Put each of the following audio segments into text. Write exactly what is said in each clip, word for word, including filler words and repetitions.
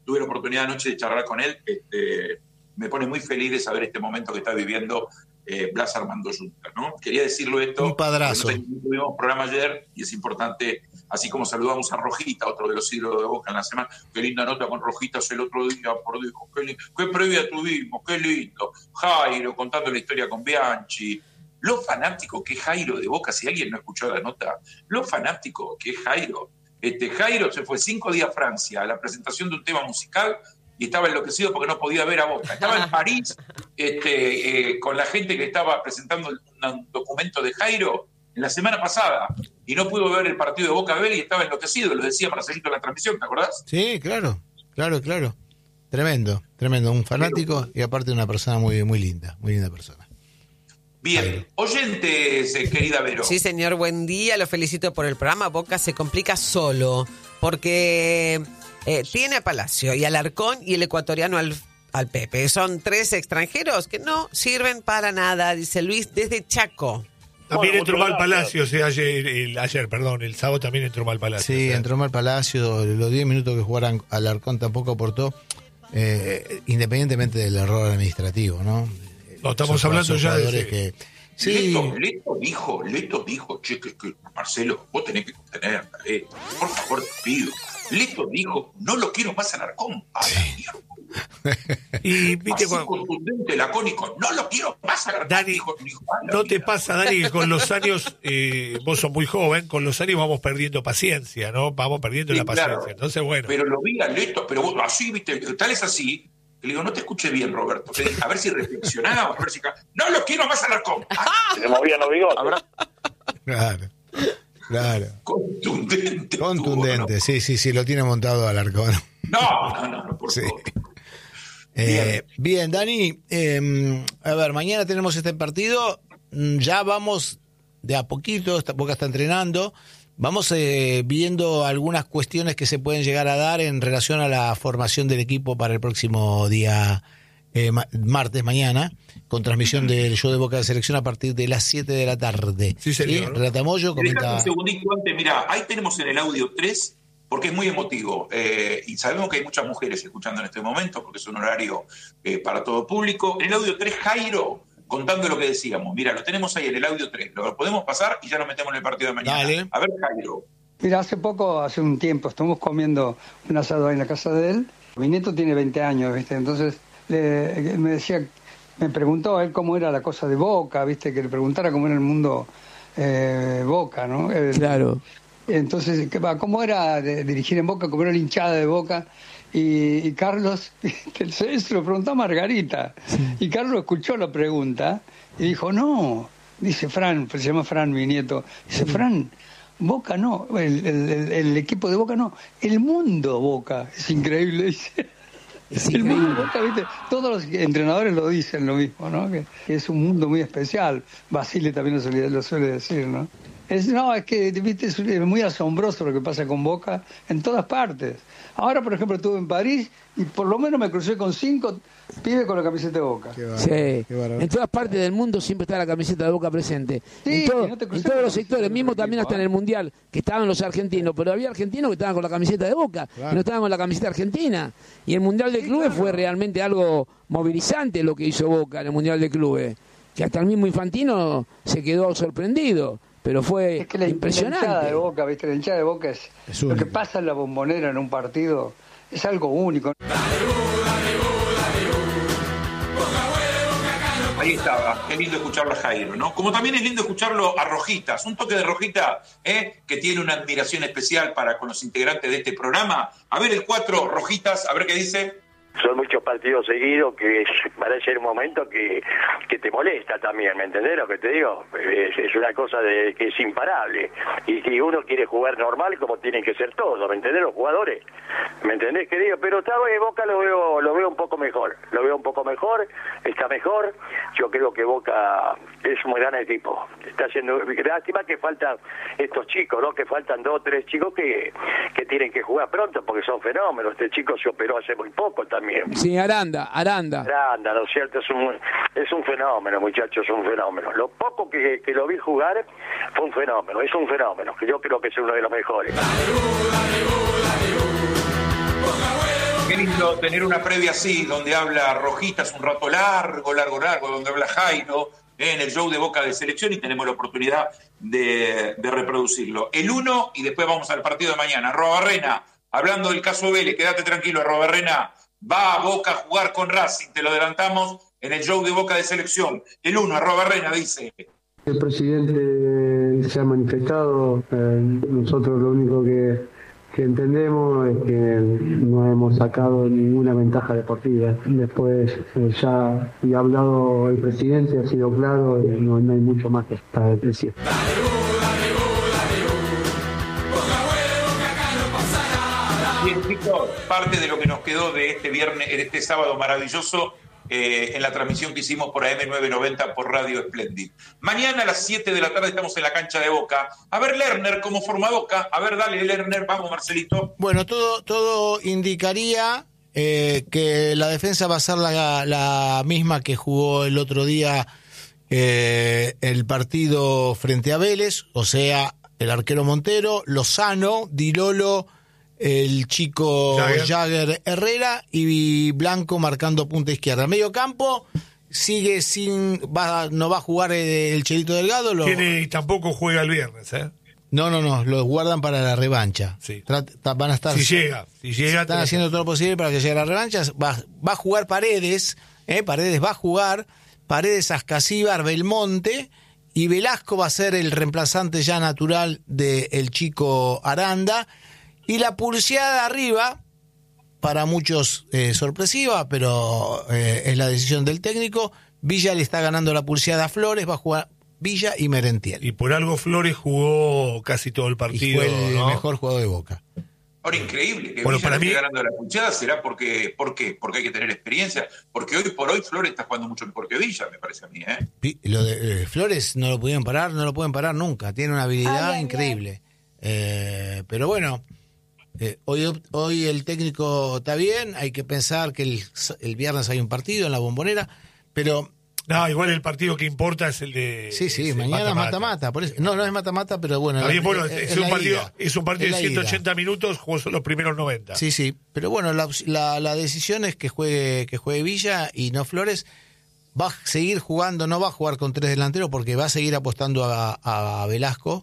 tuve la oportunidad anoche de charlar con él. Este, me pone muy feliz de saber este momento que está viviendo eh, Blas Armando Junta, ¿no? Quería decirlo esto. Un padrazo. No tuvimos programa ayer y es importante, así como saludamos a Rojita, otro de los ídolos de Boca en la semana. Qué linda nota con Rojitas el otro día, por Dios, qué, lindo, qué previa tuvimos, qué lindo. Jairo contando la historia con Bianchi. Lo fanático que es Jairo de Boca, si alguien no escuchó la nota, lo fanático que es Jairo. Este, Jairo se fue cinco días a Francia a la presentación de un tema musical y estaba enloquecido porque no podía ver a Boca. Estaba en París este, eh, con la gente que estaba presentando un documento de Jairo en la semana pasada y no pudo ver el partido de Boca Vélez y estaba enloquecido, lo decía Marcelito en la transmisión, ¿te acordás? Sí, claro, claro, claro. Tremendo, tremendo, un fanático y aparte una persona muy, muy linda, muy linda persona. Bien, oyentes, eh, querida Vero. Sí, señor, buen día, lo felicito por el programa. Boca se complica solo, porque eh, tiene a Palacio y al Alarcón y el ecuatoriano al, al Pepe. Son tres extranjeros que no sirven para nada, dice Luis, desde Chaco. También Bueno, entró mal Palacio, sí, ayer, el, ayer, perdón, el sábado también entró mal Palacio. Sí, o sea. entró mal Palacio, los diez minutos que jugaran al Alarcón tampoco aportó, eh, independientemente del error administrativo, ¿no? No, estamos Son- hablando son ya de... jugadores que sí, Leto, Leto dijo, Leto dijo, che, que, que Marcelo, vos tenés que contener, eh, por favor te pido. Leto dijo, no lo quiero más Alarcón. A la mierda. Y viste Así cuando... contundente, lacónico, no lo quiero más Alarcón. Dani, dijo, dijo, a la ¿no te mierda. pasa, Dani, que con los años, eh, vos sos muy joven, con los años vamos perdiendo paciencia, ¿no? Vamos perdiendo Sí, la paciencia. claro. Entonces, bueno. Pero lo vi a Leto, pero vos, así, viste, tal es así. Que le digo, no te escuché bien, Roberto. Le dije, a ver si reflexionaba, a ver si... No lo quiero más Alarcón. Ah, Se le movían los bigotes. habrá claro, claro. contundente. Contundente, tuvo, sí, sí, sí, lo tiene montado Alarcón. No, no, no, no, por Sí. favor. Eh, bien, Dani, eh, a ver, mañana tenemos este partido, mm, ya vamos de a poquito, esta Boca está entrenando, vamos eh, viendo algunas cuestiones que se pueden llegar a dar en relación a la formación del equipo para el próximo día, eh, ma- martes, mañana, con transmisión del show de Boca de Selección a partir de las siete de la tarde. Sí, señor. Renata Moyo Dejate comenta... un segundito antes, mirá, ahí tenemos en el audio tres, porque es muy emotivo, eh, y sabemos que hay muchas mujeres escuchando en este momento, porque es un horario eh, para todo público. En el audio tres, Jairo, contando lo que decíamos. Mira, lo tenemos ahí en el audio tres, lo podemos pasar y ya nos metemos en el partido de mañana. Dale. A ver, Jairo. Mira, hace poco, hace un tiempo, estuvimos comiendo un asado ahí en la casa de él. Mi nieto tiene veinte años, ¿viste? Entonces le, me decía, me preguntó a él cómo era la cosa de Boca, ¿viste? Que le preguntara cómo era el mundo eh, Boca, ¿no? El, Claro. Entonces, ¿qué va? ¿Cómo era de, dirigir en Boca? ¿Cómo era la hinchada de Boca? Y, y Carlos, se, se lo preguntó a Margarita. Y Carlos escuchó la pregunta y dijo, no, dice Fran, se llama Fran, mi nieto. Dice, Fran, Boca no, el, el, el, el equipo de Boca no, el mundo Boca. Es increíble, dice. Es El increíble. mundo Boca, ¿viste? Todos los entrenadores lo dicen lo mismo, ¿no? Que, que es un mundo muy especial. Basile también lo suele, lo suele decir, ¿no? Es, no, es que ¿viste? Es muy asombroso lo que pasa con Boca en todas partes. Ahora, por ejemplo, estuve en París y por lo menos me crucé con cinco pibes con la camiseta de Boca. Qué bárbaro, Sí, qué bárbaro. en todas partes del mundo siempre está la camiseta de Boca presente. Sí, en, todo- que no te en cruces todos con los la sectores, camiseta mismo de otro también equipo, hasta en ¿eh? el Mundial, que estaban los argentinos, pero había argentinos que estaban con la camiseta de Boca, Claro. que no estaban con la camiseta argentina. Y el Mundial de Sí, Clubes claro. fue realmente algo movilizante lo que hizo Boca en el Mundial de Clubes, que hasta el mismo Infantino se quedó sorprendido, pero fue Es que la, la hinchada impresionante. de Boca, ¿viste? La hinchada de Boca es, Es lo único. que pasa en la Bombonera en un partido, es algo único. Ahí estaba, qué lindo escucharlo a Jairo, ¿no? Como también es lindo escucharlo a Rojitas, un toque de Rojita, ¿eh? Que tiene una admiración especial para con los integrantes de este programa. A ver el cuatro, Rojitas, a ver qué dice. Son muchos partidos seguidos que es, parece un momento que, que te molesta también, ¿me entendés lo que te digo? Es, es una cosa de que es imparable. Y si uno quiere jugar normal, como tienen que ser todos, ¿me entendés? Los jugadores, ¿me entendés qué digo? Pero esta vez Boca lo veo, lo veo un poco mejor, lo veo un poco mejor, está mejor. Yo creo que Boca es un gran equipo. Está haciendo, lástima que faltan estos chicos, ¿no? Que faltan dos o tres chicos que, que tienen que jugar pronto porque son fenómenos. Este chico se operó hace muy poco también. Sí, Aranda, Aranda. Aranda, ¿no es cierto? Es un, es un fenómeno, muchachos, es un fenómeno. Lo poco que, que lo vi jugar fue un fenómeno, es un fenómeno, que yo creo que es uno de los mejores. Boca huevo, Qué lindo tener una previa así, donde habla Rojitas un rato largo, largo, largo, donde habla Jairo, eh, en el show de Boca de Selección, y tenemos la oportunidad de, de reproducirlo. El uno, y después vamos al partido de mañana. Arrobarrena, hablando del caso Vélez, quédate tranquilo, Arrobarrena, va a Boca a jugar con Racing, te lo adelantamos en el show de Boca de Selección. El uno, Arrobarrena, dice... El presidente se ha manifestado, eh, nosotros lo único que, que entendemos es que no hemos sacado ninguna ventaja deportiva. Después eh, ya y ha hablado el presidente, ha sido claro, y no, no hay mucho más que para decir. Bien, chicos, parte de lo que nos quedó de este viernes, de este sábado maravilloso, Eh, en la transmisión que hicimos por A M novecientos noventa por Radio Splendid. Mañana a las siete de la tarde estamos en la cancha de Boca. A ver, Lerner, cómo forma Boca. A ver, dale, Lerner, vamos, Marcelito. Bueno, todo, todo indicaría eh, que la defensa va a ser la, la misma que jugó el otro día eh, el partido frente a Vélez, o sea, el arquero Montero, Lozano, Di Lolo, el chico Jagger. Jagger Herrera y Blanco marcando punta izquierda. Medio campo sigue sin, va, no va a jugar el, el Chelito Delgado. Lo, Tiene, y tampoco juega el viernes, ¿eh? no, no, no, lo guardan para la revancha. Sí. Trata, van a estar. Si llega, si llega. Están trata. haciendo todo lo posible para que llegue a la revancha. Va, va a jugar Paredes, ¿eh? Paredes va a jugar, Paredes, Ascasíbar, Belmonte, y Velasco va a ser el reemplazante ya natural del chico Aranda. Y la pulseada arriba, para muchos eh, sorpresiva, pero eh, es la decisión del técnico. Villa le está ganando la pulseada a Flores, va a jugar Villa y Merentiel. Y por algo Flores jugó casi todo el partido. Y fue el ¿no? mejor jugador de Boca. Ahora, increíble que Bueno, Villa para no mí- esté ganando la punchada, ¿será porque, por qué? Porque hay que tener experiencia. Porque hoy por hoy Flores está jugando mucho mejor que Villa, me parece a mí, ¿eh? Pi- Lo de eh, Flores no lo pudieron parar, no lo pueden parar nunca. Tiene una habilidad Ay, ay, increíble. Eh, pero bueno, eh, hoy, hoy el técnico está bien. Hay que pensar que el, el viernes hay un partido en la Bombonera. Pero No, igual el partido que importa es el de. sí, sí, es el mañana es mata-mata. Por eso, no, no es mata-mata, pero bueno. Está bien, bueno, es- es, es un la partido, ida. es un partido Es de la ida. ciento ochenta minutos, jugó solo los primeros noventa. Sí, sí, pero bueno, la, la, la decisión es que juegue que juegue Villa y no Flores. Va a seguir jugando, no va a jugar con tres delanteros porque va a seguir apostando a, a Velasco.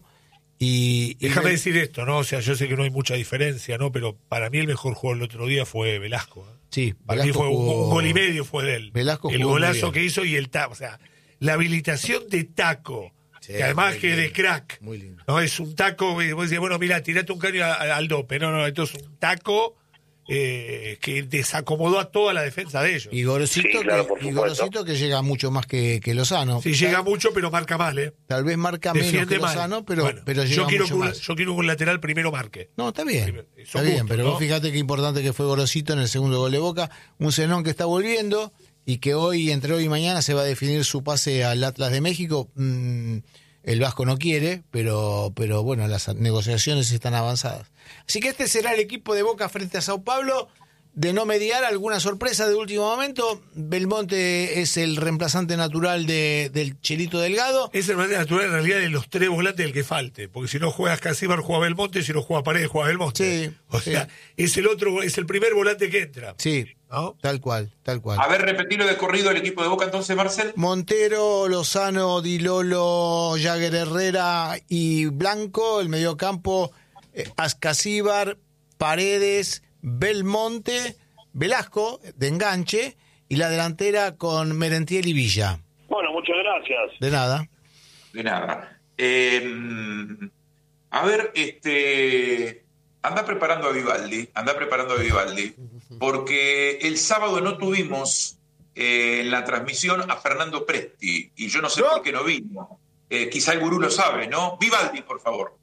Y, y Déjame el- decir esto, ¿no? O sea, yo sé que no hay mucha diferencia, ¿no? Pero para mí el mejor jugador el otro día fue Velasco. ¿eh? Sí, Para Velasco mí fue un, jugó- un gol y medio fue de él. Velasco el jugó muy golazo bien. que hizo y el taco. O sea, la habilitación de taco, Sí, que además muy que de lindo, crack. muy lindo. No, es un taco, eh, vos decís, bueno, mira, tirate un caño a- a- al dope. No, no, esto es un taco eh, que desacomodó a toda la defensa de ellos. Y Gorosito, Sí, claro, que, por y supuesto. Gorosito que llega mucho más que, que Lozano. Sí, llega mucho, pero marca mal, ¿eh? Tal vez marca menos Defiende que mal. Lozano, pero, Bueno, pero llega yo quiero mucho que un, más. yo quiero que un lateral primero marque. No, está bien, Son está bien, gustos, pero ¿no? vos fíjate qué importante que fue Gorosito en el segundo gol de Boca, un Zenón que está volviendo y que hoy, entre hoy y mañana, se va a definir su pase al Atlas de México. Mm, el Vasco no quiere, pero, pero bueno, las negociaciones están avanzadas. Así que este será el equipo de Boca frente a Sao Paulo. De no mediar alguna sorpresa de último momento, Belmonte es el reemplazante natural de, del Chelito Delgado. Es el manera natural en realidad de los tres volantes del que falte, porque si no juegas Casíbar juega Belmonte, si no juega Paredes juega Belmonte. Sí, o sí. sea, es el otro, es el primer volante que entra. Sí, ¿No? tal cual, tal cual. A ver, repetirlo de corrido el equipo de Boca entonces, Marcel. Montero, Lozano, Di Lolo, Jagger Herrera y Blanco, el mediocampo, eh, Ascasíbar, Paredes, Belmonte, Velasco de enganche y la delantera con Merentiel y Villa. Bueno, muchas gracias. De nada. De nada. Eh, a ver, este, anda preparando a Vivaldi, anda preparando a Vivaldi, porque el sábado no tuvimos eh, en la transmisión a Fernando Presti, y yo no sé por qué no vino. Eh, quizá el gurú lo sabe, ¿no? Vivaldi, por favor.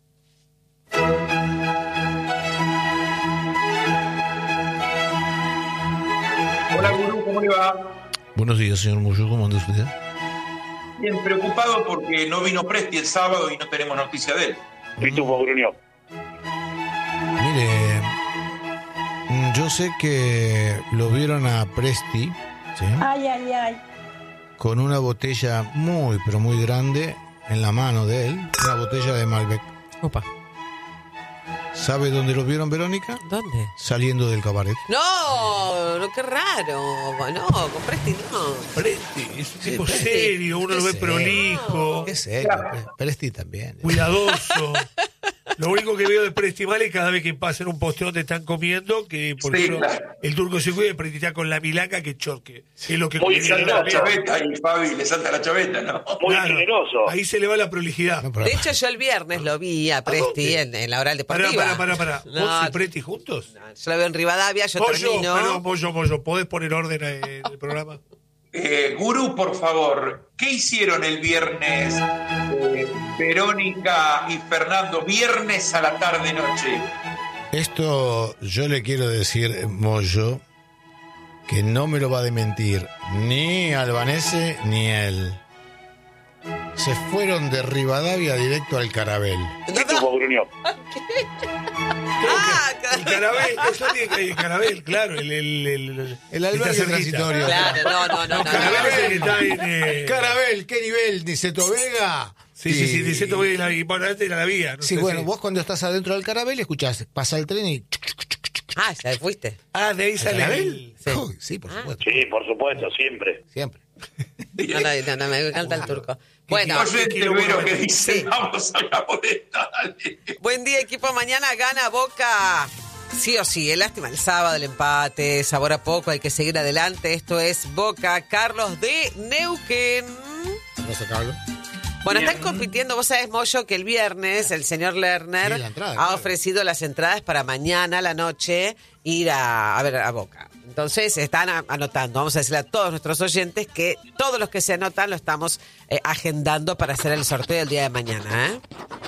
Hola, gurú, ¿cómo le va? Buenos días, señor Muyo, ¿cómo anda usted? Bien, preocupado porque no vino Presti el sábado y no tenemos noticia de él. Pitufo gruñó. Mire, mm, yo sé que lo vieron a Presti, ¿sí? Ay, ay, ay. Con una botella muy, pero muy grande en la mano de él, una botella de Malbec. Opa. ¿Sabe dónde lo vieron, Verónica? ¿Dónde? Saliendo del cabaret. No, no, qué raro. No, con Presti no. Presti, es un tipo Presti. serio, uno lo ve prolijo, ¿Qué sé? Presti también. cuidadoso. Lo único que veo de Presti mal es cada vez que pasan un posteo donde están comiendo, que por Sí, ejemplo claro. el turco se cuida y Presti está con la milanga que chorque. Que es lo que Muy Le salta la generoso. chaveta y Fabi le salta la chaveta, ¿no? Muy Claro, generoso. ahí se le va la prolijidad. No, pero- De hecho, yo el viernes lo vi a Presti dónde? en, en la oral Pará, deportiva. pará, pará, pará. No, ¿Vos y Presti juntos? yo lo veo en Rivadavia, yo Pollo, termino. perdón, Pollo, Pollo, ¿podés poner orden en el programa? Eh, Gurú, por favor, ¿qué hicieron el viernes eh, Verónica y Fernando? Viernes a la tarde-noche. Esto yo le quiero decir, Moyo, que no me lo va a desmentir ni Albanese ni él. Se fueron de Rivadavia directo al Carabel. ¿Qué tuvo, Gruñón? Ah, El Carabel, eso tiene que el Carabel, claro, el, el, el, El albergue está cerquita. transitorio. claro, no, no, no. No, no, Carabel es el que no. está en... eh, Carabel, ¿qué nivel? ¿Niceto Vega? Sí, sí, sí, dice todo bien, y bueno, antes era la vía. No Sí, sé bueno, si- vos cuando estás adentro del Carabel escuchás, pasa el tren y... Ah, ya fuiste. Ah, de ahí sale ¿Carabel? el... Sí. Uy, sí, por supuesto. Sí, por supuesto, siempre. Siempre. No, no, no, no, me encanta el turco. Bueno, Oyente Vero que dice, Sí. vamos a la boleta, dale. buen día, equipo. Mañana gana Boca. Sí o sí, es lástima el sábado, el empate, sabor a poco, hay que seguir adelante. Esto es Boca, Carlos de Neuquén. ¿Vas a Carlos? Bueno, Bien. están compitiendo, vos sabés, Moyo, que el viernes el señor Lerner Sí, la entrada, ha claro. ofrecido las entradas para mañana a la noche ir a, a ver a Boca. Entonces están a- anotando, vamos a decirle a todos nuestros oyentes que todos los que se anotan lo estamos eh, agendando para hacer el sorteo el día de mañana, ¿eh?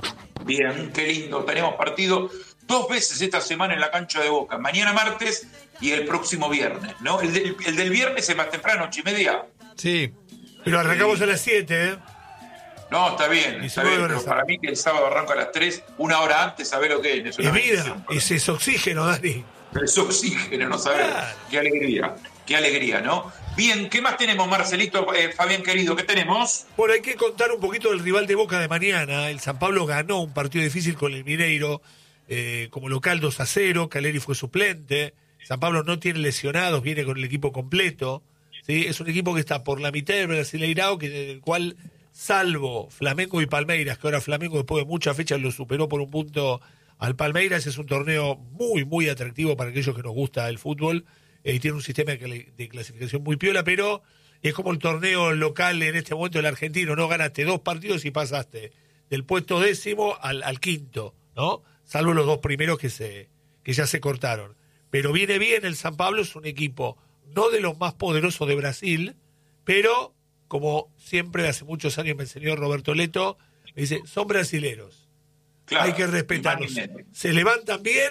Bien, qué lindo. Tenemos partido dos veces esta semana en la cancha de Boca. Mañana martes y el próximo viernes, ¿no? El del, el del viernes es más temprano, ocho y media. Sí. Pero arrancamos a las siete, ¿eh? No, está bien, Y está se bien. vuelve a Pero rezar. para mí que el sábado arranca a las tres, una hora antes, ¿sabés lo que es? Es una Es vida, bendición. ese es oxígeno, Dani. Es oxígeno, no sabés. Claro. Qué alegría, qué alegría, ¿no? Bien, ¿qué más tenemos, Marcelito, eh, Fabián querido? ¿Qué tenemos? Bueno, hay que contar un poquito del rival de Boca de mañana. El San Pablo ganó un partido difícil con el Mineiro eh, como local dos a cero. Caleri fue suplente. San Pablo no tiene lesionados, viene con el equipo completo. ¿Sí? Es un equipo que está por la mitad del Brasileirao, que del cual, salvo Flamengo y Palmeiras, que ahora Flamengo después de muchas fechas lo superó por un punto al Palmeiras, es un torneo muy, muy atractivo para aquellos que nos gusta el fútbol. Eh, y tiene un sistema de, cl- de clasificación muy piola, pero es como el torneo local en este momento del argentino, ¿no? Ganaste dos partidos y pasaste del puesto décimo al, al quinto, ¿no? Salvo los dos primeros que se que ya se cortaron. Pero viene bien el San Pablo, es un equipo no de los más poderosos de Brasil, pero como siempre hace muchos años me enseñó Roberto Leto, me dice, son brasileros, Claro, hay que respetarlos. imagínate. Se levantan bien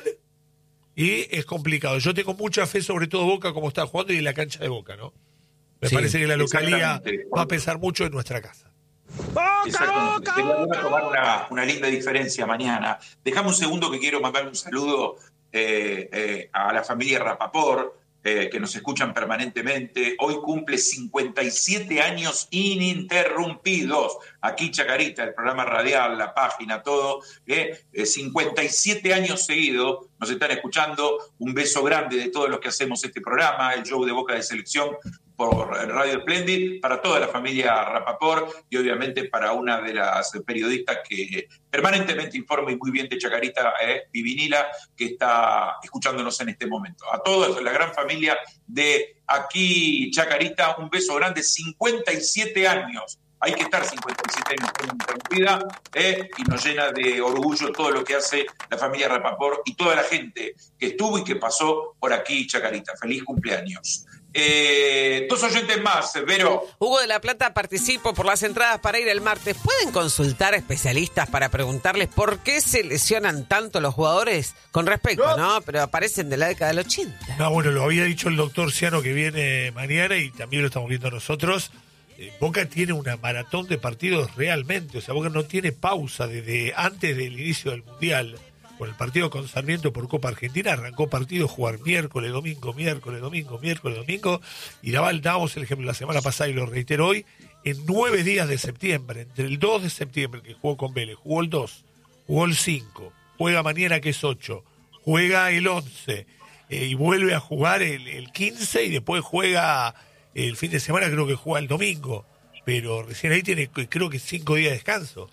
y es complicado. Yo tengo mucha fe, sobre todo Boca, como está jugando y en la cancha de Boca, ¿no? Me Sí, parece que la localía exactamente. va a pesar mucho en nuestra casa. Exactamente. Te voy a tomar una, una linda diferencia mañana. Dejame un segundo que quiero mandar un saludo eh, eh, a la familia Rapaport, eh, que nos escuchan permanentemente. Hoy cumple cincuenta y siete años ininterrumpidos. Aquí Chacarita, el programa radial, la página, todo. eh, eh, cincuenta y siete años seguidos nos están escuchando. Un beso grande de todos los que hacemos este programa, el show de Boca de Selección por Radio Splendid, para toda la familia Rapaport y obviamente para una de las periodistas que permanentemente informa y muy bien de Chacarita, eh, Vivinila, que está escuchándonos en este momento. A todos, la gran familia de aquí Chacarita, un beso grande, cincuenta y siete años. Hay que estar cincuenta y siete años interrumpida, eh, y nos llena de orgullo todo lo que hace la familia Rapaport y toda la gente que estuvo y que pasó por aquí Chacarita. Feliz cumpleaños. Eh, dos oyentes más, Vero. Hugo de la Plata participó por las entradas para ir el martes. ¿Pueden consultar a especialistas para preguntarles por qué se lesionan tanto los jugadores? Con respecto, ¿no? Pero aparecen de la década del ochenta. No, bueno, lo había dicho el doctor Ciano que viene mañana y también lo estamos viendo nosotros. Eh, Boca tiene una maratón de partidos realmente, o sea, Boca no tiene pausa desde antes del inicio del Mundial. Con el partido con Sarmiento por Copa Argentina arrancó partido jugar miércoles, domingo, miércoles, domingo, miércoles, domingo, y daba- dábamos el ejemplo la semana pasada y lo reitero hoy, en nueve días de septiembre, entre el dos de septiembre que jugó con Vélez, jugó el dos, jugó el cinco, jugó juega mañana que es ocho, juega el once eh, y vuelve a jugar el, el quince y después juega el fin de semana, creo que juega el domingo, pero recién ahí tiene creo que cinco días de descanso.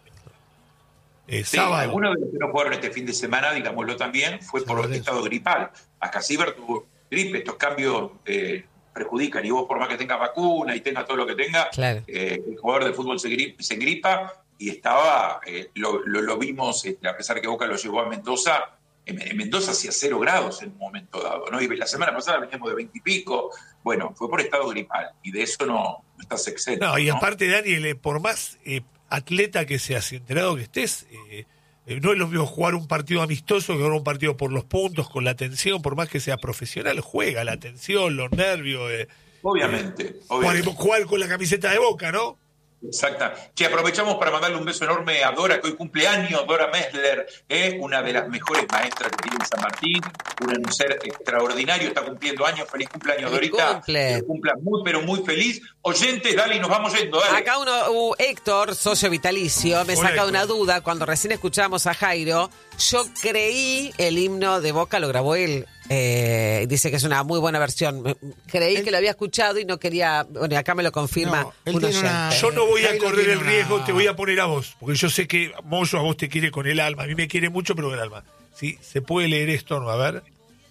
Eh, sí, sábado. Algunos de los que no jugaron este fin de semana, digámoslo también, fue por el estado gripal. Acá Ciber tuvo gripe, estos cambios eh, perjudican, y vos por más que tengas vacuna y tengas todo lo que tenga, claro. eh, el jugador de fútbol se, gri- se gripa y estaba, eh, lo, lo, lo vimos, este, a pesar que Boca lo llevó a Mendoza, en, en Mendoza hacía cero grados en un momento dado, ¿no? Y la semana pasada veníamos de veinte y pico, bueno, fue por estado gripal, y de eso no, no estás exento. No, y ¿no? aparte, Daniel, eh, por más eh, atleta que seas, enterado que estés, eh, eh, no es lo mismo jugar un partido amistoso que jugar un partido por los puntos, con la tensión, por más que sea profesional, juega la tensión, los nervios. Eh, Obviamente, eh, obviamente. Jugar, jugar con la camiseta de Boca, ¿no? Exacta. Que aprovechamos para mandarle un beso enorme a Dora, que hoy cumpleaños, Dora Messler, ¿eh? Una de las mejores maestras que tiene en San Martín, un ser extraordinario, está cumpliendo años, feliz cumpleaños, Feliz Dorita. cumple. Que cumpla muy, pero muy feliz. Oyentes, dale, y nos vamos yendo, dale. Acá uno, uh, Héctor, socio vitalicio, me Hola, saca Héctor. una duda. Cuando recién escuchamos a Jairo, yo creí el himno de Boca, lo grabó él. Eh, dice que es una muy buena versión. Me- Creí Él- que lo había escuchado y no quería. Bueno, acá me lo confirma. No, él un tiene una- oyente. Yo no voy a Jairo correr tiene el una- riesgo, te voy a poner a vos, porque yo sé que Moyo a vos te quiere con el alma, a mí me quiere mucho, pero con el alma. ¿Sí? ¿Se puede leer esto, no? A ver.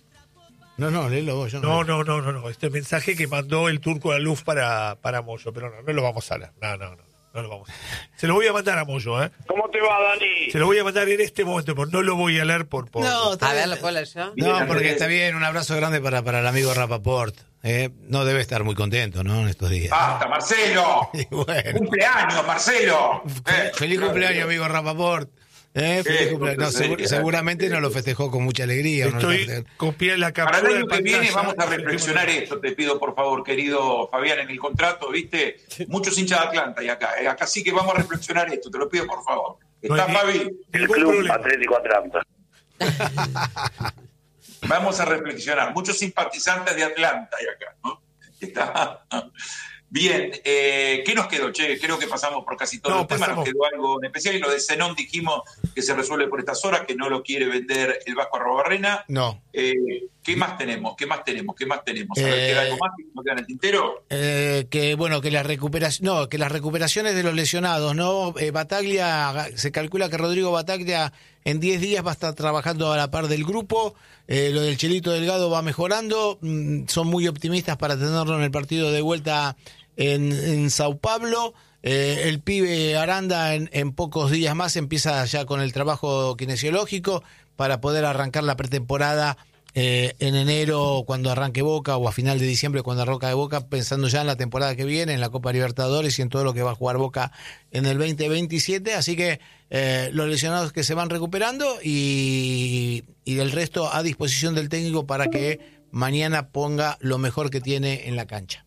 No, no, léelo vos, yo No, no. no, no, no, no. Este mensaje que mandó el turco a la luz para, para Moyo, pero no, no lo vamos a leer. No, no, no, no lo vamos a leer. Se lo voy a mandar a Moyo, ¿eh? ¿Cómo te va, Dani? Se lo voy a mandar en este momento, pero no lo voy a leer por... por... No, está A ver, bien. ¿lo puedo leer yo? No, porque está bien, un abrazo grande para, para el amigo Rapaport. Eh, no debe estar muy contento, ¿no? En estos días. ¡Basta, Marcelo! Y bueno. ¡Cumpleaños, Marcelo! Eh, Feliz cumpleaños, amigo Rapaport. Eh, feliz Sí, cumpleaños. No, sí, seguro- sí. seguramente no lo festejó con mucha alegría. ¿no? Estoy copiando la Para captura el año de que viene pantalla. vamos a reflexionar esto, te pido por favor, querido Fabián, en el contrato, ¿viste? Muchos hinchas de Atlanta y acá. eh, Acá sí que vamos a reflexionar esto, te lo pido por favor. No ¿Está, hay Fabi? El ningún Club problema. Atlético Atlanta. Vamos a reflexionar. Muchos simpatizantes de Atlanta hay acá, ¿no? Está. Bien, eh, ¿qué nos quedó, che? Creo que pasamos por casi todo No, el tema, pasamos. nos quedó algo en especial, y lo de Zenón dijimos que se resuelve por estas horas, que no lo quiere vender el Vasco Arrobarrena. No. Eh, ¿Qué más tenemos? ¿Qué más tenemos? ¿Qué más tenemos? A ver, Eh, ¿queda algo más que nos queda en el tintero? Eh, que bueno, que las recuperaciones, no, que las recuperaciones de los lesionados, ¿no? Eh, Bataglia, se calcula que Rodrigo Bataglia en diez días va a estar trabajando a la par del grupo. Eh, lo del Chelito Delgado va mejorando. Mm, son muy optimistas para tenerlo en el partido de vuelta en, en Sao Paulo. Eh, el pibe Aranda en, en pocos días más empieza ya con el trabajo kinesiológico para poder arrancar la pretemporada eh, en enero cuando arranque Boca, o a final de diciembre cuando arranca de Boca, pensando ya en la temporada que viene, en la Copa Libertadores y en todo lo que va a jugar Boca en el veinte veintisiete. Así que eh, los lesionados que se van recuperando y, y el resto a disposición del técnico para que mañana ponga lo mejor que tiene en la cancha.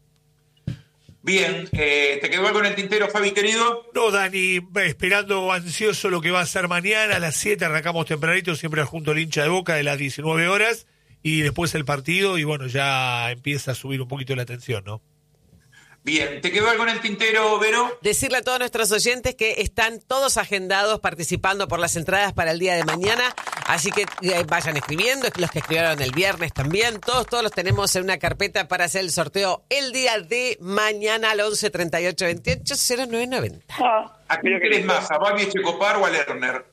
Bien, eh, ¿te quedó algo en el tintero, Fabi, querido? No, Dani, esperando ansioso lo que va a ser mañana. A las siete arrancamos tempranito, siempre junto al hincha de Boca de las diecinueve horas. Y después el partido, y bueno, ya empieza a subir un poquito la tensión, ¿no? Bien, ¿te quedó algo en el tintero, Vero? Decirle a todos nuestros oyentes que están todos agendados participando por las entradas para el día de mañana, así que eh, vayan escribiendo, los que escribieron el viernes también, todos, todos los tenemos en una carpeta para hacer el sorteo el día de mañana al once treinta y ocho veintiocho cero nueve noventa. Ah, ¿A quién mira qué querés lindo. más, a Babi Echecopar o a Lerner?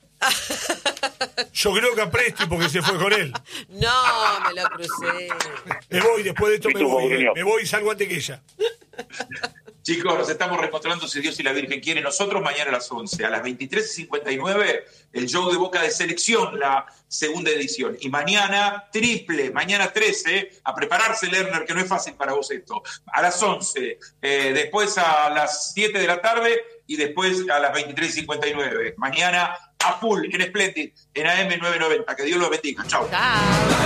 Yo creo que a Presti porque se fue con él. No, me lo crucé. Me voy, después de esto me Pituvo, voy. eh. Bruno. Me voy y salgo antes que ella. Chicos, nos estamos reencontrando, si Dios y la Virgen quieren. Nosotros mañana a las once, a las veintitrés y cincuenta y nueve, el show de Boca de Selección, la segunda edición. Y mañana, triple, mañana trece, a prepararse, Lerner, que no es fácil para vos esto. A las once, eh, después a las siete de la tarde y después a las veintitrés y cincuenta y nueve. Mañana a full, en Splendid, en A M novecientos noventa. Que Dios los bendiga. Chau. Chao.